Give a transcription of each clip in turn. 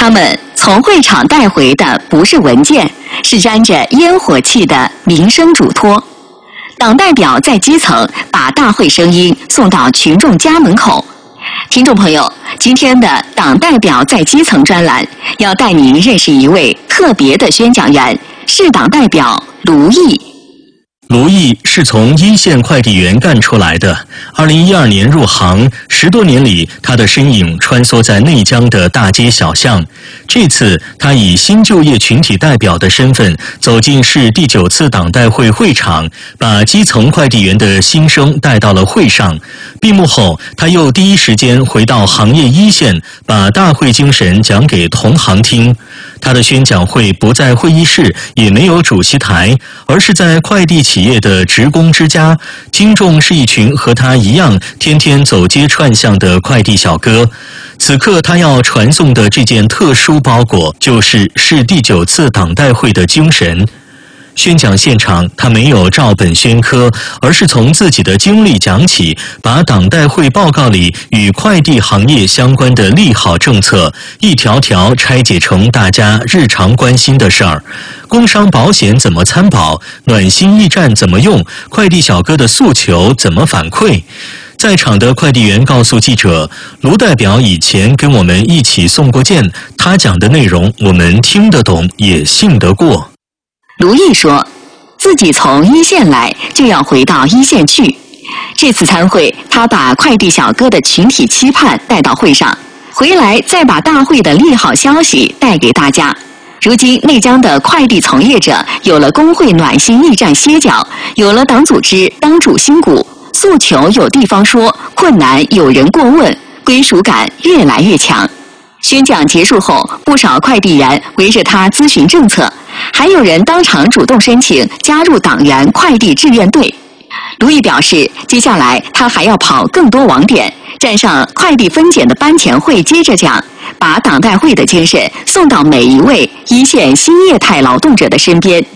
他们从会场带回的不是文件，是沾着烟火气的民生嘱托。党代表在基层把大会声音送到群众家门口。听众朋友，今天的党代表在基层专栏要带您认识一位特别的宣讲员，是党代表卢毅。 卢毅是从一线快递员干出来的，2012年入行，10多年里，他的身影穿梭在内江的大街小巷。这次，他以新就业群体代表的身份走进市第9次党代会会场，把基层快递员的心声带到了会上。闭幕后，他又第一时间回到行业一线，把大会精神讲给同行听。他的宣讲会不在会议室，也没有主席台，而是在快递企业的职工之家，听众是一群和他一样天天走街串巷的快递小哥。此刻他要传送的这件特殊包裹，就是市第9次党代会的精神。宣讲现场，他没有照本宣科，而是从自己的经历讲起，把党代会报告里与快递行业相关的利好政策一条条拆解成大家日常关心的事儿。工伤保险怎么参保，暖心驿站怎么用，快递小哥的诉求怎么反馈。在场的快递员告诉记者，卢代表以前跟我们一起送过件，他讲的内容我们听得懂，也信得过。 卢毅说，自己从一线来，就要回到一线去。这次参会，他把快递小哥的群体期盼带到会上，回来再把大会的利好消息带给大家。如今内江的快递从业者有了工会暖心驿站歇脚，有了党组织当主心骨，诉求有地方说，困难有人过问，归属感越来越强。宣讲结束后，不少快递员围着他咨询政策，还有人当场主动申请加入党员快递志愿队。卢毅表示，接下来他还要跑更多网点，站上快递分拣的班前会接着讲，把党代会的精神送到每一位一线新业态劳动者的身边。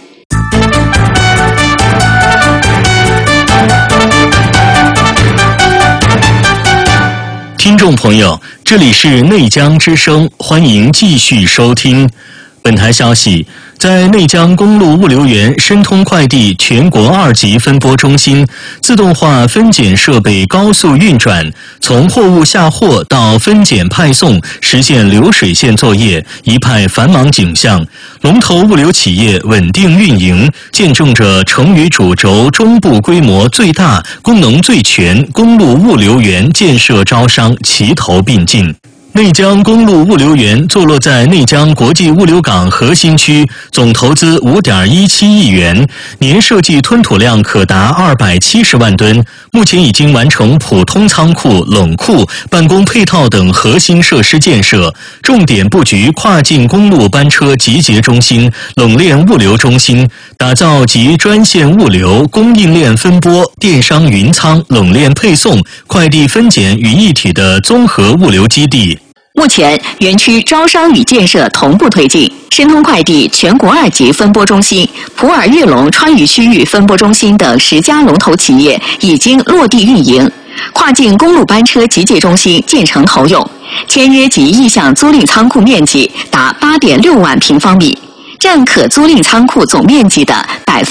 听众朋友，这里是内江之声，欢迎继续收听。本台消息，在内江公路物流园申通快递全国2级分拨中心，自动化分拣设备高速运转，从货物下货到分拣派送，实现流水线作业，一派繁忙景象。龙头物流企业稳定运营，见证着成渝主轴中部规模最大、功能最全公路物流园建设招商齐头并进。内江公路物流园坐落在内江国际物流港核心区，总投资5.17亿元，年设计吞吐量可达270万吨，目前已经完成普通仓库、冷库、办公配套等核心设施建设，重点布局跨境公路班车集结中心、冷链物流中心，打造集专线物流、供应链分拨、电商云仓、冷链配送、快递分拣于一体的综合物流基地。 目前，园区招商与建设同步推进，申通快递全国2级分拨中心、普洱跃龙川渝区域分拨中心等10家龙头企业已经落地运营，跨境公路班车集结中心建成投用，签约及意向租赁仓库面积达8.6万平方米，占可租赁仓库总面积的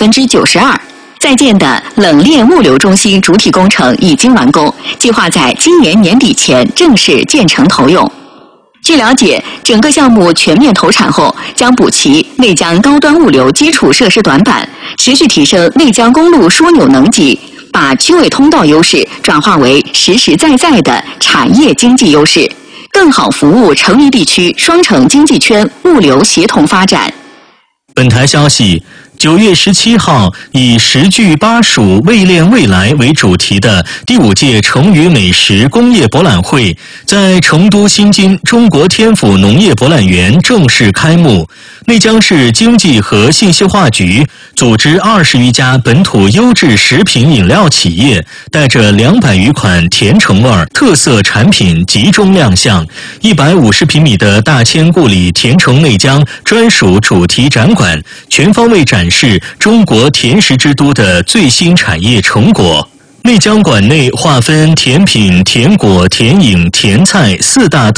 92%。在建的冷链物流中心主体工程已经完工，计划在今年年底前正式建成投用。据了解，整个项目全面投产后，将补齐内江高端物流基础设施短板，持续提升内江公路枢纽能级，把区位通道优势转化为实实在在的产业经济优势，更好服务成渝地区双城经济圈物流协同发展。 本台消息，9月17号，以10具巴蜀味链未来为主题的第5届成渝美食工业博览会在成都新津中国天府农业博览园正式开幕。内江市经济和信息化局组织20余家本土优质食品饮料企业，带着200余款甜橙味特色产品集中亮相。150平米的大千故里甜橙内江专属主题展馆，全方位展示中国甜食之都的最新产业成果。内江馆内划分甜品、甜果、甜饮、甜菜4大